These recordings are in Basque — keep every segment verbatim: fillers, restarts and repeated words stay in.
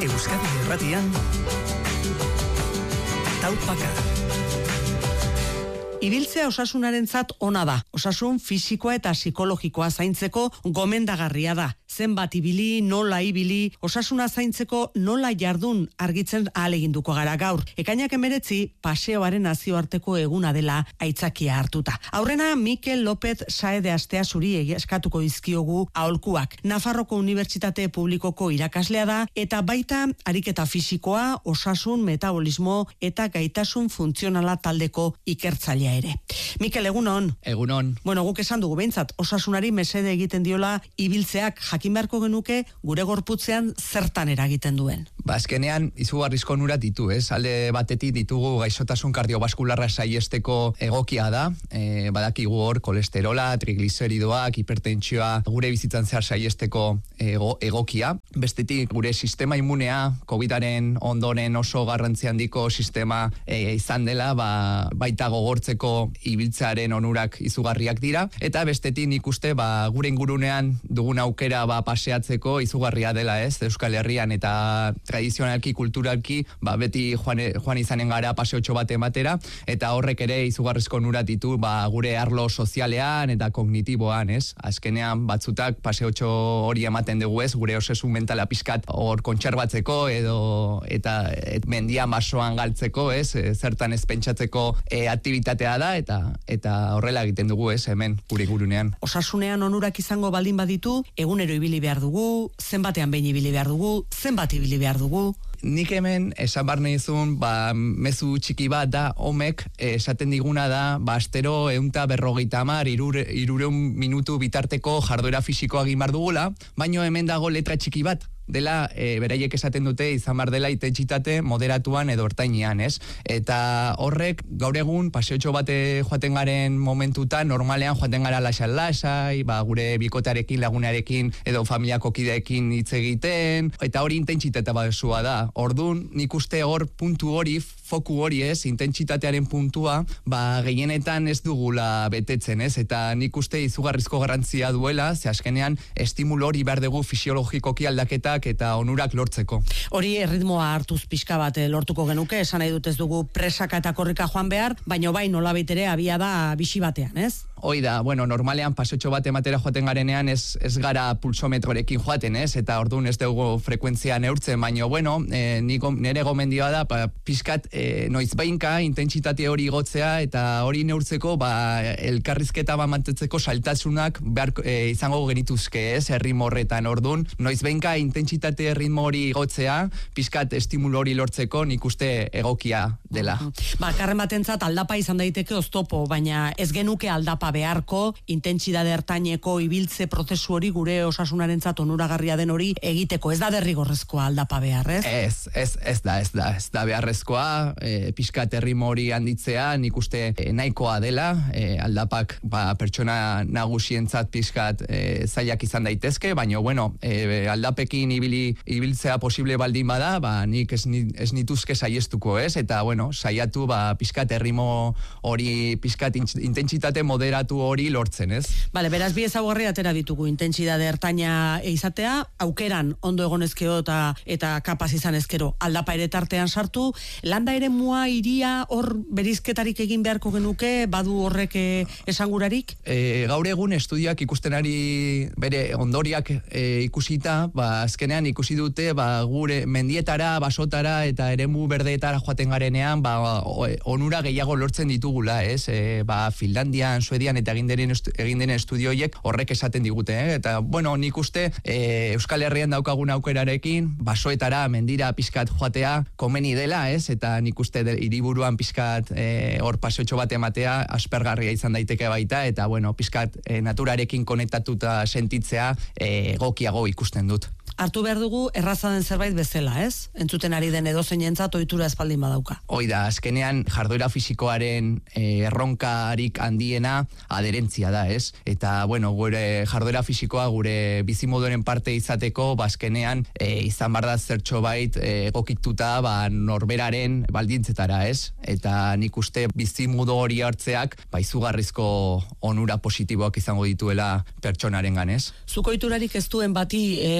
Euskadi Irratian Taupaka. Ibiltzea osasunarentzat ona da. Osasun fisikoa eta psikologikoa zaintzeko gomendagarria da. Zenbat ibili, nola ibili, osasuna zaintzeko nola jardun argitzen ahaleginduko gara gaur. Ekainak hemeretzi paseoaren nazioarteko eguna dela aitzakia hartuta. Aurrena Mikel López Saede Asteazuri eskatuko dizkiogu aholkuak. Nafarroko Unibertsitate Publikoko irakaslea da eta baita ariketa fisikoa, osasun, metabolismo eta gaitasun funtzionala taldeko ikertzailea ere. Mikel, egunon. Egunon. Bueno, guk esan dugu behintzat, osasunari mesede egiten diola ibiltzeak, jakin beharko genuke gure gorputzean zertan eragiten duen. Ba, azkenean izugarrizko onurak ditu, ez? Alde batetik ditugu gaixotasun kardiobaskularra saiesteko egokia da. E, badakigu hor kolesterola, trigliseridoak, hipertentsioa gure bizitzan zehar saiesteko ego, egokia. Bestetik gure sistema immunea, COVIDaren ondoren oso garrantzi handiko sistema e, izan dela, ba, baita gogortzeko ibiltzearen onurak izugarriak dira, eta bestetik nik uste ba, gure ingurunean dugun aukera ba, paseatzeko izugarria dela, ez? Euskal Herrian eta tradizionalki, kulturalki, ba, beti joan, joan izanen gara paseotxo bat ematera, eta horrek ere izugarrizko onurak ditu ba, gure arlo sozialean eta kognitiboan, ez? Azkenean batzutak paseotxo hori ematen dugu, ez? Gure osasun mentala pizkat hor kontserbatzeko edo eta et, mendian basoan galtzeko, ez? Zertan ez pentsatzeko e, aktibitatea da eta eta horrela egiten dugu, ez, hemen gure ingurunean. Osasunean onurak izango baldin baditu, egunero ibili behar dugu, zenbatean behin ibili behar dugu, zenbat ibili behar dugu. Nik hemen esan barne izun, ba, mezu txiki bat da, homek esaten diguna da, ba, astero eunta berrogeita amar, irure, irureun minutu bitarteko jarduera fisikoa egin behar dugula, baino hemen dago letra txiki bat, dela, e, beraiek esaten dute izan behar dela intentsitate moderatuan edo ertainean, ez? Eta horrek, gaur egun, paseotxo bate joaten garen momentutan, normalean joaten gara lasai-lasai, ba, gure bikotarekin, lagunarekin, edo familiako kideekin hitz egiten, eta hori intentsitate badezua da. Ordun, nik uste hor puntu hori, foku hori, ez, intentsitatearen puntua, ba, gehienetan ez dugula betetzen, ez? Eta nik uste izugarrizko garrantzia duela, ze azkenean estimulo hori behar dugu fisiologikoki aldaketa eta onurak lortzeko. Hori erritmoa hartuz pixka bat lortuko genuke, esan nahi dut ez dugu presaka eta korrika joan behar, baino bai nolabait ere abia da bisi batean, ez? Hoi da, bueno, normalean paseotxo bat ematera joaten garenean ez, ez gara pulsometrorekin joaten, ez? Eta orduan ez dugu frekuentzia neurtzen, baino, bueno, e, niko, nire gomendioa da, pa, pixkat e, noiz bainka intentsitate hori igotzea eta hori neurtzeko, ba, elkarrizketa bat mantetzeko saltasunak behar e, izango genituzke, ez? Erritmo horretan, orduan, noiz bainka intentsitate erritmo hori igotzea, pixkat estimulo hori lortzeko nik uste egokia dela. Ba, karren batentzat aldapa izan daiteke oztopo, baina ez genuke aldapa beharko, intentsitate ertaineko ibiltze prozesu hori gure osasunarentzat onuragarria den hori egiteko. Ez da derrigorrezkoa aldapa behar, ez? Ez, ez, ez da, ez da, ez da beharrezkoa, e, pixkat erritmo hori handitzea, nik uste e, nahikoa dela, e, aldapak ba, pertsona nagusientzat pixkat e, zailak izan daitezke, baina, bueno, e, aldapekin ibili, ibiltzea posible baldin bada, ba, nik ez, ez nituzke saiestuko, ez? Eta, bueno, saiatu, ba, pixkat erritmo hori, pixkat intentsitate modera hori lortzen, ez? Bale, beraz, bi ezaugarri atera ditugu, intentsitate ertaina izatea, aukeran ondo egonezkeo eta, eta kapaz izan ezkero aldapa ere tartean sartu, landa ere mua iria hor berizketarik egin beharko genuke, badu horrek esangurarik? E, gaur egun estudioak ikusten ari bere ondoriak e, ikusita, ba, azkenean ikusi dute, ba, gure mendietara, basotara eta eremu berdeetara joaten garenean, ba, onura gehiago lortzen ditugula, ez? E, ba, Finlandian, Suedian eta egin den egin den estudioiek horrek esaten digute, eh? Eta bueno, nik uste e, Euskal Herrian daukagun aukerarekin basoetara, mendira pizkat joatea komeni dela, ez? Eta nik uste hiriburuan pizkat hor e, paseotxo bat ematea aspergarria izan daiteke baita, eta bueno, pizkat e, naturarekin konektatuta sentitzea e, egokiago ikusten dut. Hartu behar dugu erraza den zerbait bezala, ez? Entzuten ari den edozeinentzat ohitura espaldin badauka. Hoi da, azkenean jarduera fisikoaren eh, erronkarik handiena aderentzia da, ez? Eta, bueno, gure jarduera fisikoa gure bizimoduaren parte izateko, bazkenean eh, izan barda zertxo bait eh, egokituta ba, norberaren baldintzetara, ez? Eta nik uste bizimodu hori hartzeak ba, izugarrizko onura positiboak izango dituela pertsonaren ganez. Zuko ohiturarik ez duen bati eh, lortu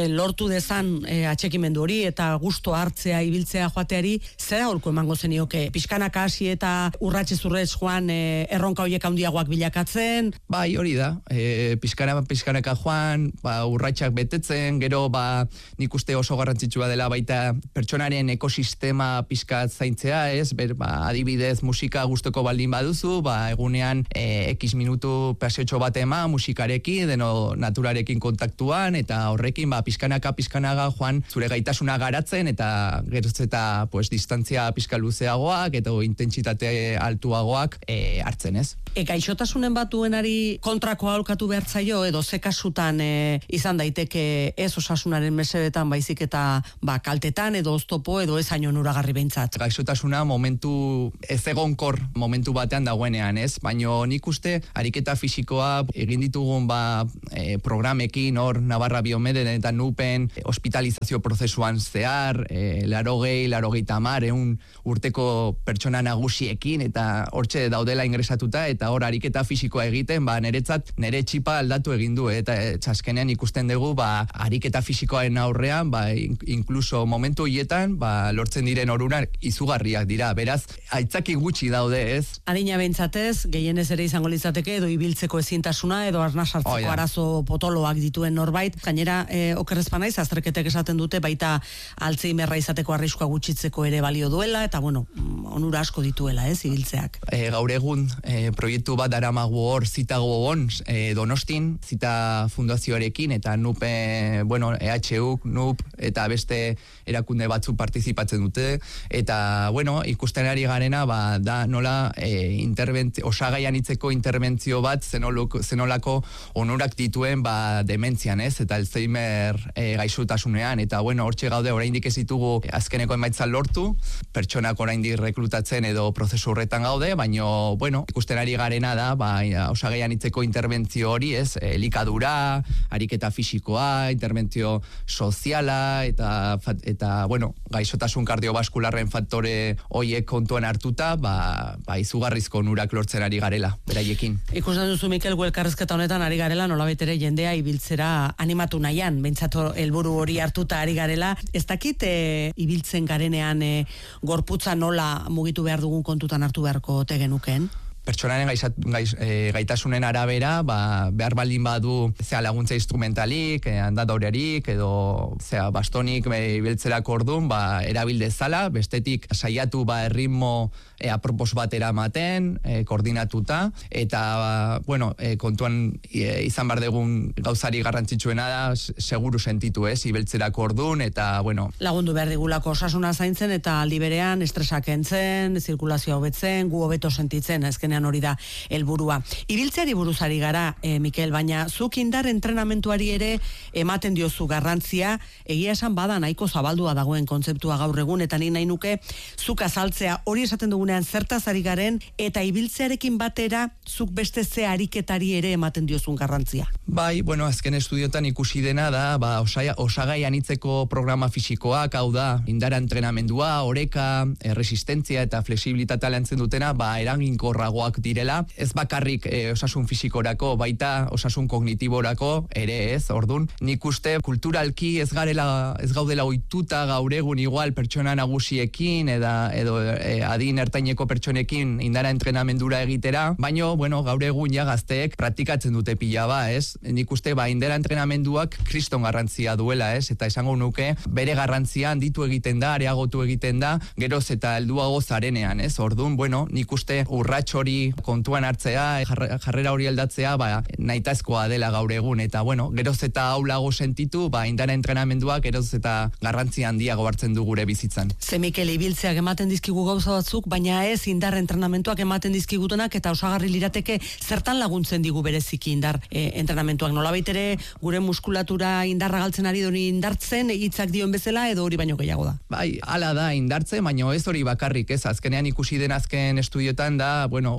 lortu dezan e, atxekimendu hori eta gusto hartzea ibiltzea joateari, zera holko emango zenioke? Pixkanaka hasi eta urratxe zurretz joan e, erronka horiek handiagoak bilakatzen? Bai, hori da. E, pixkana, pixkanaka joan, ba, urratxak betetzen, gero ba, nik uste oso garrantzitsua dela baita pertsonaren ekosistema pixkat zaintzea, ez? Ber, ba, adibidez musika gustoko baldin baduzu, ba, egunean e, X minutu paseotxo bat ema musikarekin, deno naturarekin kontaktuan, eta horrekin ba, pixkanaka pixkanaga joan zure gaitasuna garatzen, eta geroz eta pues, distantzia pixka luzeagoak, eta intentsitate altuagoak e, hartzen, ez? E, gaixotasunen batuenari kontrako aholkatu behar zaio, edo ze kasutan e, izan daiteke ez osasunaren mesedetan baizik eta ba, kaltetan, edo oztopo, edo ez haino onuragarri behintzat. Gaixotasuna momentu ez egonkor momentu batean dagoenean, ez? Baina nik uste ariketa fisikoa egin ditugun ba, e, programekin, hor Navarra Biomeden eta Nupen e, hospitalizazio prozesuan zehar, e, larogei, larogei tamar, eun urteko pertsona nagusiekin, eta hortxe daudela ingresatuta, eta hor ariketa fisikoa egiten, ba, niretzat nire txipa aldatu egin du, eta e, txaskenean ikusten dugu, ba, ariketa fisikoaren aurrean, ba, inkluso momentu hietan, ba, lortzen diren orunak izugarriak dira, beraz, aitzaki gutxi daude, ez? Adina behintzatez, gehienez ere izango litzateke, edo ibiltzeko ezintasuna, edo arna sartzeko oh, ja. arazo potoloak dituen norbait. Gainera, e, okerrez panaiz, azterketek esaten dute, baita altzheimerra izateko arriskua gutxitzeko ere balio duela, eta bueno, onura asko dituela, ez, ibiltzeak. E, gaur egun, e, proiektu bat daramagu hor zitago on, e, Donostin, zita fundazioarekin, eta nupe, bueno, E H U, nup, eta beste erakunde batzu partizipatzen dute, eta, bueno, ikusten ari garena, ba, da nola e, osagaian itzeko interbentzio bat zenolako, zenolako onurak dituen ba, dementzian, ez? Eta Alzheimer e, gaixotasunean, eta bueno, hortxe gaude, oraindik ez ditugu azkeneko emaitzan lortu, pertsonak oraindik reklutatzen edo prozesu horretan gaude, baino, bueno, ikusten ari garena da, ba, osagaian itzeko interbentzio hori, ez? Elikadura, ariketa fisikoa, interbentzio soziala, eta, eta bueno, gaixotasun kardiobaskularren faktore hoiek kontuan hartuta, ba, ba izugarrizko onurak lortzen ari garela, beraiekin. Ikusten duzu, Mikel, elkarrizketa honetan ari garela, nolabait ere jendea ibiltzera animatu nahian, beintzato helburu hori hartuta ari garela. Ez dakit e, ibiltzen garenean e, gorputza nola mugitu behar dugun kontutan hartu beharko tegenuken? Pertsonaren gaizat, gaiz, e, gaitasunen arabera, ba, behar baldin badu zea laguntza instrumentalik, e, handadorerik, edo zea bastonik e, ibiltzerako orduan, ba, erabildezala, bestetik saiatu ba, erritmo e, apropos bat eramaten, e, koordinatuta, eta, ba, bueno, e, kontuan e, izan behar dugun gauzari garrantzitsuena da, seguru sentitu ez, ibiltzerako orduan, eta, bueno. Lagundu behar digulako osasuna zaintzen, eta aldi berean estresak entzen, zirkulazioa hobetzen, gu hobeto sentitzen, ezken hori da helburua. Ibiltzeari buruzari gara, e, Mikel, baina zuk indar entrenamentuari ere ematen diozu garrantzia, egia esan bada nahiko zabaldua dagoen kontzeptua gaur egun, eta ni nahi nuke zuk azaltzea hori esaten dugunean zertaz ari garen, eta ibiltzearekin batera zuk beste ze ariketari ere ematen diozun garrantzia. Bai, bueno, azken estudiotan ikusi dena da, ba, osaia, osagai anitzeko programa fisikoak, hau da, indara entrenamendua, oreka, resistentzia eta flexibilitatea lantzen dutena, ba, eraginkorrago direla, ez bakarrik e, osasun fisikorako, baita osasun kognitiborako ere ez, ordun. Nik uste kulturalki ez garela, ez gaudela ohituta gaur egun igual pertsona nagusiekin eda, edo e, adin ertaineko pertsonekin indara entrenamendura egitera, baino, bueno, gaur egun ja gazteek praktikatzen dute pila ba, ez? Nik uste ba indara entrenamenduak kriston garrantzia duela, ez? Eta esango nuke, bere garrantzia handitu egiten da, areagotu egiten da, geroz eta helduago zarenean, ez? Ordun, bueno, nik uste urrats hori kontuan hartzea, jarrera hori aldatzea, ba, nahitazkoa dela gaur egun, eta bueno, geroz eta aulago sentitu, ba, indara entrenamenduak geroz eta garrantzi handiago hartzen du gure bizitzan. Ze Mikel, ibiltzeak ematen dizkigu gauza batzuk, baina ez indar entrenamentuak ematen dizkigutenak, eta osagarri lirateke zertan laguntzen digu bereziki indar e, entrenamentuak. Nolabait ere gure muskulatura indarra galtzen ari doni indartzen, hitzak dioen bezala, edo hori baino gehiago da? Bai, hala da indartzen, baina ez hori bakarrik, ez, azkenean ikusi den azken estudiotan da, bueno,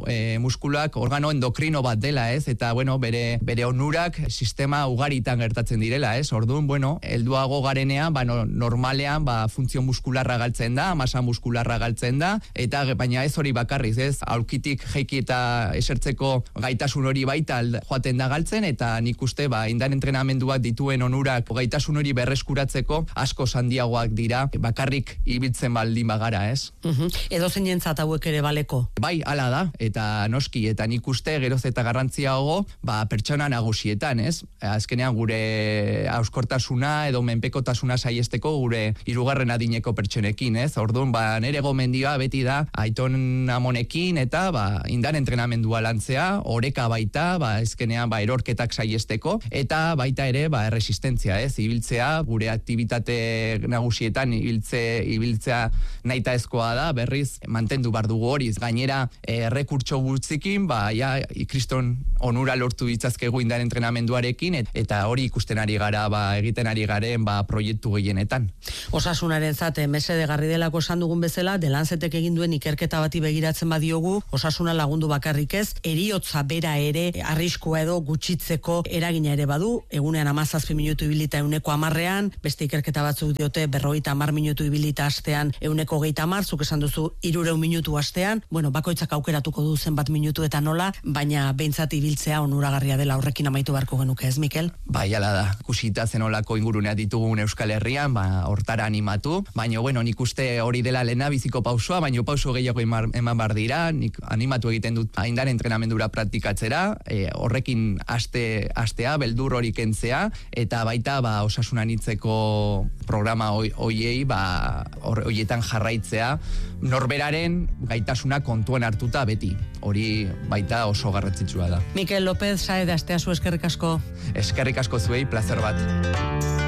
e, muskuloak organo endokrino bat dela, ez? Eta, bueno, bere, bere onurak sistema ugaritan gertatzen direla, ez? Orduan, bueno, helduago garenean, ba, no, normalean, ba, funtzio muskularra galtzen da, masa muskularra galtzen da, eta baina ez hori bakarriz, ez? Aulkitik jeiki eta esertzeko gaitasun hori baita joaten da galtzen, eta nik uste, ba, indar entrenamenduak dituen onurak gaitasun hori berreskuratzeko asko handiagoak dira, bakarrik ibiltzen baldin bagara, ez? Uh-huh. Edo zeinentzat hauek ere baleko? Bai, hala da, eta noski, eta nik uste geroz eta garrantziago, ba, pertsona nagusietan, ez? Azkenean gure auskortasuna edo menpekotasuna saiesteko gure hirugarren adineko pertsonekin, ez? Orduan, ba, nere gomendioa beti da aiton amonekin eta ba, indar entrenamendua lantzea, oreka baita, ba, azkenean ba, erorketak saiesteko, eta baita ere ba, erresistentzia, ez? Ibiltzea, gure aktibitate nagusietan ibiltze, ibiltzea naita ezkoa da, berriz mantendu bar dugu horiz. Gainera, errekurtso gutzikin, ba, ja, kriston onura lortu ditzazkegu indar entrenamenduarekin, et, eta hori ikusten ari gara, ba, egiten ari garen ba, proiektu gehienetan. Osasunaren zate, mesedegarri delako esan dugun bezala, The Lancetek egin duen ikerketa bati begiratzen badiogu, osasuna lagundu bakarrik ez, eriotza bera ere, arriskua edo gutxitzeko eragina ere badu, egunean hamazazpi minutu ibilita euneko hamarrean, beste ikerketa batzuk diote berrogeita hamar minutu ibilita astean euneko hogeita hamar, zuk esan duzu hirurehun minutu astean, bueno, bakoitzak aukeratuko du zenbat minutu eta nola, baina behintzat ibiltzea onuragarria dela, horrekin amaitu beharko genuke, ez, Mikel? Bai, ala da, kusita zenolako ingurunea ditugun Euskal Herrian, ba, hortara animatu, baina, bueno, nik uste hori dela lehena biziko pausua, baina pauso gehiago eman bar dira, nik animatu egiten dut indar entrenamendura praktikatzera, e, horrekin aste, astea, beldur hori kentzea, eta baita ba, osasunan hitzeko programa hoiei, ba, hoietan jarraitzea, norberaren gaitasuna kontuan hartuta beti. Hori baita oso garrantzitsua da. Mikel López, Saed, astea zu eskerrik asko. Eskerrik asko zuei, plazer bat.